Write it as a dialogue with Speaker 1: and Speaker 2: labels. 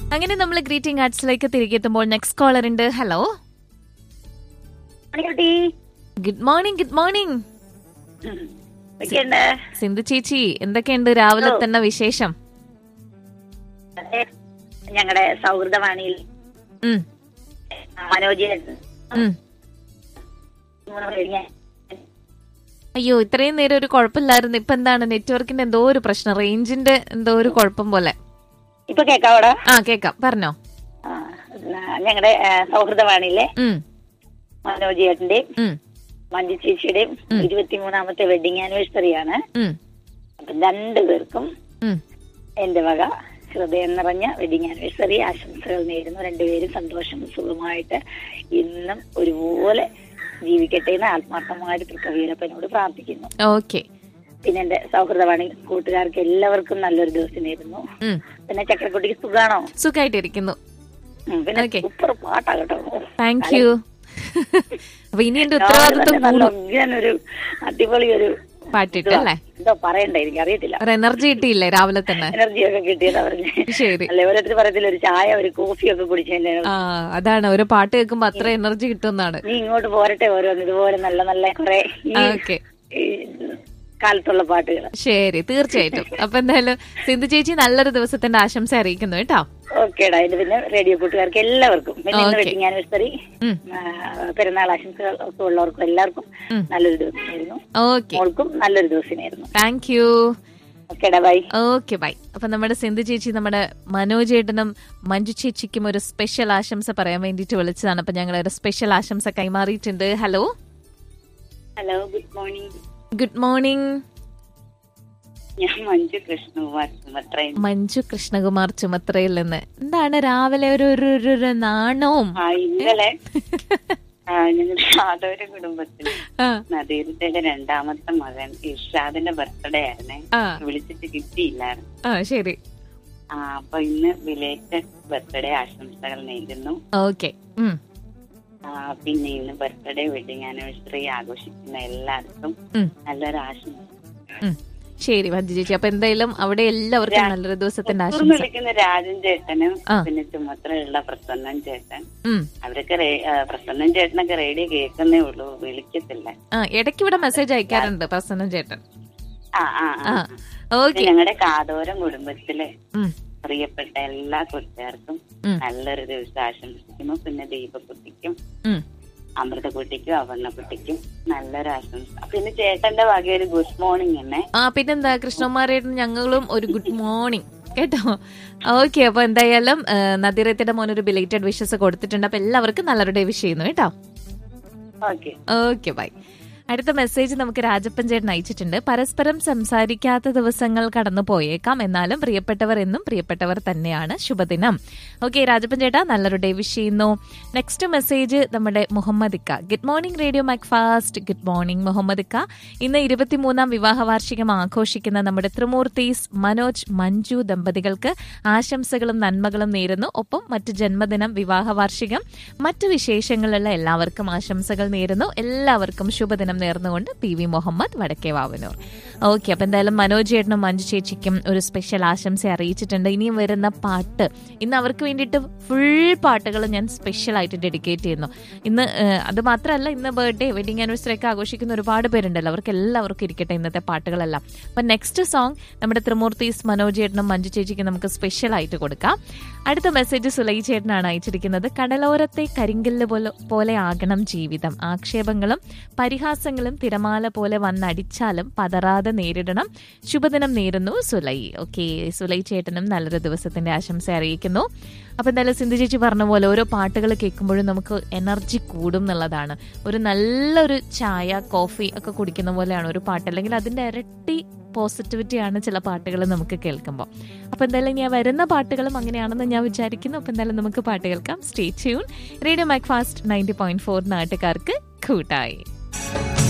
Speaker 1: അങ്ങനെ നമ്മൾ ഗ്രീറ്റിംഗ് കാർഡ്സിലേക്ക് തിരികെ എത്തുമ്പോൾ നെക്സ്റ്റ് കോളർ ഉണ്ട്. Hello, good morning. Good morning Sindhu ചേച്ചി, എന്തൊക്കെയുണ്ട് രാവിലെ തന്നെ വിശേഷം?
Speaker 2: ഞങ്ങളുടെ സൗഹൃദവാണിയിൽ മനോജ്
Speaker 1: അയ്യോ, ഇത്രയും നേരം ഒരു കുഴപ്പമില്ലായിരുന്നു. ഇപ്പൊ എന്താണ് നെറ്റ്വർക്കിന്റെ എന്തോ ഒരു പ്രശ്നം, റേഞ്ചിന്റെ എന്തോ ഒരു കുഴപ്പം പോലെ.
Speaker 2: ഇപ്പൊ കേക്കാവോടാ?
Speaker 1: കേക്കാം, പറഞ്ഞോ.
Speaker 2: ഞങ്ങളുടെ സൗഹൃദവാണിയിലെ മനോജ് ചേട്ടന്റെയും മഞ്ജു ചേച്ചിയുടെയും 23ാമത്തെ വെഡിങ് ആനിവേഴ്സറിയാണ്. അപ്പൊ രണ്ടുപേർക്കും എന്റെ വക ഹൃദയം നിറഞ്ഞ വെഡിങ് ആനിവേഴ്സറി ആശംസകൾ നേരുന്നു. രണ്ടുപേരും സന്തോഷം സുഖമായിട്ട് ഇന്നും ഒരുപോലെ ജീവിക്കട്ടെ എന്ന് ആത്മാർത്ഥമായിട്ട് തൃക്കവീരപ്പനോട് പ്രാർത്ഥിക്കുന്നു.
Speaker 1: ഓക്കെ.
Speaker 2: പിന്നെ എന്റെ സൗഹൃദവാണി കൂട്ടുകാർക്ക് എല്ലാവർക്കും നല്ലൊരു ദിവസം നേരുന്നു. പിന്നെ ചക്രക്കുട്ടിക്ക് സുഖാണോ?
Speaker 1: സുഖമായിട്ടിരിക്കുന്നു.
Speaker 2: പിന്നെ സൂപ്പർ പാട്ടാകട്ടോ.
Speaker 1: Thank you. അപ്പൊ ഇനി എന്റെ ഉത്തരവാദിത്വം
Speaker 2: ഒരു അടിപൊളി ഒരു
Speaker 1: പാട്ടിട്ടല്ലേ?
Speaker 2: എന്തോ പറയണ്ടേ, എനിക്ക് അറിയത്തില്ല.
Speaker 1: ഒരു എനർജി കിട്ടിയില്ലേ രാവിലെ തന്നെ?
Speaker 2: എനർജി ഒക്കെ കിട്ടിയതാ പറഞ്ഞു. ശരി. അല്ലെ ഓരോരുത്തർ പറയത്തില്ല ഒരു ചായ ഒരു കോഫി ഒക്കെ കുടിച്ചതിന്റെ.
Speaker 1: അതാണ്, ഒരു പാട്ട് കേൾക്കുമ്പോ അത്ര എനർജി കിട്ടുന്നതാണ്.
Speaker 2: നീ ഇങ്ങോട്ട് പോരട്ടെ ഓരോന്ന് ഇതുപോലെ നല്ല നല്ല കുറെ കാലത്തുള്ള പാട്ടുകൾ.
Speaker 1: ശരി, തീർച്ചയായിട്ടും. അപ്പൊ എന്തായാലും സിന്ധു ചേച്ചി നല്ലൊരു ദിവസത്തിന്റെ ആശംസ അറിയിക്കുന്നു കേട്ടോ.
Speaker 2: ഓക്കേടാ. അതിന്റെ പിന്നെ റേഡിയോ കൂട്ടുകാർക്ക് എല്ലാവർക്കും വെഡിങ് ആനിവേഴ്സറി പെരുന്നാൾ ആശംസകൾ ഒക്കെ ഉള്ളവർക്കും എല്ലാവർക്കും നല്ലൊരു ദിവസമായിരുന്നു. മോൾക്കും നല്ലൊരു ദിവസമായിരുന്നു.
Speaker 1: Thank you.
Speaker 2: ഓക്കേടാ, ബൈ.
Speaker 1: Okay, by. അപ്പൊ നമ്മുടെ സിന്ധു ചേച്ചി നമ്മുടെ മനോജ് ചേട്ടനും മഞ്ജു ചേച്ചിക്കും ഒരു സ്പെഷ്യൽ ആശംസ പറയാൻ വേണ്ടിട്ട് വിളിച്ചതാണ്. അപ്പൊ ഞങ്ങൾ ഒരു സ്പെഷ്യൽ ആശംസ കൈമാറിയിട്ടുണ്ട്. Hello.
Speaker 2: Hello, good morning.
Speaker 1: Good morning.
Speaker 2: ഞാൻ മഞ്ജു കൃഷ്ണകുമാർ ചുമത്രയിൽ.
Speaker 1: മഞ്ജു കൃഷ്ണകുമാർ ചുമത്രയിൽ നിന്ന്. എന്താണ് രാവിലെ ഒരു നാണവും?
Speaker 2: ഇന്നലെ ഞങ്ങളുടെ ആദവര കുടുംബത്തിൽ നദീരത്തിന്റെ രണ്ടാമത്തെ മകൻ ഇർഷാദിന്റെ ബർത്ത്ഡേ ആയിരുന്നേ. വിളിച്ചിട്ട് കിട്ടിയില്ലായിരുന്നു.
Speaker 1: ശരി.
Speaker 2: അപ്പൊ ഇന്ന് ബിലേറ്റഡ് ബർത്ത്ഡേ ആശംസകൾ നേരുന്നു.
Speaker 1: ഓക്കെ.
Speaker 2: പിന്നെ ഇന്ന് ബർത്ത്ഡേ വെഡിങ് ആനിവേഴ്സറി ആഘോഷിക്കുന്ന എല്ലാവർക്കും നല്ലൊരു ആശംസ.
Speaker 1: ശരി മഞ്ജു ചേച്ചി, അപ്പൊ എന്തായാലും അവിടെ എല്ലാവർക്കും നല്ലൊരു ദിവസത്തിന്റെ ആശംസ.
Speaker 2: വിളിക്കുന്ന രാജൻ ചേട്ടനും പിന്നെ ചുമത്രയുള്ള പ്രസന്നൻ ചേട്ടൻ, അവരൊക്കെ പ്രസന്നൻ ചേട്ടനൊക്കെ റേഡിയോ കേൾക്കുന്നേ ഉള്ളൂ, വിളിക്കത്തില്ല.
Speaker 1: ഇടയ്ക്ക് ഇവിടെ മെസ്സേജ് അയക്കാറുണ്ട് പ്രസന്നൻ ചേട്ടൻ.
Speaker 2: ഞങ്ങളുടെ കാതോരം കുടുംബത്തിലെ പ്രിയപ്പെട്ട എല്ലാ കൂട്ടുകാർക്കും നല്ലൊരു ദിവസം ആശംസിക്കുന്നു. പിന്നെ ദീപക്കുട്ടിക്കും അമൃതക്കുട്ടിക്കും അവർണക്കുട്ടിക്കും നല്ലൊരു ആശംസ. പിന്നെ ചേട്ടന്റെ വക ഒരു ഗുഡ് മോർണിംഗ് തന്നെ.
Speaker 1: പിന്നെന്താ കൃഷ്ണകുമാരേട്ടൻ ഞങ്ങളും ഒരു ഗുഡ് മോർണിംഗ് കേട്ടോ. ഓക്കെ. അപ്പൊ എന്തായാലും നദീറത്തിന്റെ മോനൊരു ബിലേറ്റഡ് വിഷസ് കൊടുത്തിട്ടുണ്ട്. അപ്പൊ എല്ലാവർക്കും നല്ലൊരു ഡേ വിഷ് ചെയ്യുന്നു കേട്ടോ. Okay, by. അടുത്ത മെസ്സേജ് നമുക്ക് രാജപ്പൻ ചേട്ടൻ അയച്ചിട്ടുണ്ട്. പരസ്പരം സംസാരിക്കാത്ത ദിവസങ്ങൾ കടന്നു പോയേക്കാം, എന്നാലും പ്രിയപ്പെട്ടവർ എന്നും പ്രിയപ്പെട്ടവർ തന്നെയാണ്. ശുഭദിനം. ഓക്കെ രാജപ്പൻ ചേട്ടാ, നല്ലൊരു ഡേ വിഷ് ചെയ്യുന്നു. നെക്സ്റ്റ് മെസ്സേജ് നമ്മുടെ മുഹമ്മദ് ഇക്ക. Good morning radio Macfast. Good morning Muhammad ഇക്ക. ഇന്ന് 23ാം വിവാഹ വാർഷികം ആഘോഷിക്കുന്ന നമ്മുടെ ത്രിമൂർത്തീസ് മനോജ് മഞ്ജു ദമ്പതികൾക്ക് ആശംസകളും നന്മകളും നേരുന്നു. ഒപ്പം മറ്റ് ജന്മദിനം, വിവാഹ വാർഷികം, മറ്റു വിശേഷങ്ങളുള്ള എല്ലാവർക്കും ആശംസകൾ നേരുന്നു. എല്ലാവർക്കും ശുഭദിനം നേർന്നുകൊണ്ട് PV മുഹമ്മദ് വടക്കേ വാവനൂർ. ഓക്കെ. അപ്പൊ എന്തായാലും മനോജ് ചേട്ടനും മഞ്ജു ചേച്ചിക്കും ഒരു സ്പെഷ്യൽ ആശംസ അറിയിച്ചിട്ടുണ്ട്. ഇനിയും വരുന്ന പാട്ട് ഇന്ന് അവർക്ക് വേണ്ടിയിട്ട് ഫുൾ പാട്ടുകൾ ഞാൻ സ്പെഷ്യൽ ആയിട്ട് ഡെഡിക്കേറ്റ് ചെയ്യുന്നു. ഇന്ന് അത് മാത്രമല്ല, ഇന്ന് ബർത്ത്ഡേ വെഡിങ് ആനിവേഴ്സറി ഒക്കെ ആഘോഷിക്കുന്ന ഒരുപാട് പേരുണ്ടല്ലോ, അവർക്ക് എല്ലാവർക്കും ഇരിക്കട്ടെ ഇന്നത്തെ പാട്ടുകളെല്ലാം. അപ്പൊ നെക്സ്റ്റ് സോങ് നമ്മുടെ ത്രിമൂർത്തീസ് മനോജ് ചേട്ടനും മഞ്ജു ചേച്ചിക്കും നമുക്ക് സ്പെഷ്യൽ ആയിട്ട് കൊടുക്കാം. അടുത്ത മെസ്സേജ് സുലൈ ചേട്ടനാണ് അയച്ചിരിക്കുന്നത്. കടലോരത്തെ കരിങ്കല്ല് പോലെ ആകണം ജീവിതം, ആക്ഷേപങ്ങളും പരിഹാസങ്ങളും തിരമാല പോലെ വന്നടിച്ചാലും പതറാതെ നേരിടണം. ശുഭദിനം നേരുന്നു സുലൈ. ഓക്കെ, സുലൈ ചേട്ടനും നല്ലൊരു ദിവസത്തിന്റെ ആശംസ അറിയിക്കുന്നു. അപ്പൊ എന്തായാലും സിന്ധു ചേച്ചി പറഞ്ഞ പോലെ ഓരോ പാട്ടുകൾ കേൾക്കുമ്പോഴും നമുക്ക് എനർജി കൂടും എന്നുള്ളതാണ്. ഒരു നല്ലൊരു ചായ കോഫി ഒക്കെ കുടിക്കുന്ന പോലെയാണ് ഒരു പാട്ട്, അല്ലെങ്കിൽ അതിന്റെ ഇരട്ടി പോസിറ്റിവിറ്റിയാണ് ചില പാട്ടുകൾ നമുക്ക് കേൾക്കുമ്പോൾ. അപ്പൊ എന്തായാലും ഞാൻ വരുന്ന പാട്ടുകളും അങ്ങനെയാണെന്ന് ഞാൻ വിചാരിക്കുന്നു. അപ്പൊ എന്തായാലും നമുക്ക് പാട്ട് കേൾക്കാം. Stay tune. റേഡിയോ മാക്ഫാസ്റ്റ് 90.4 നാട്ടുകാർക്ക് കൂട്ടായി.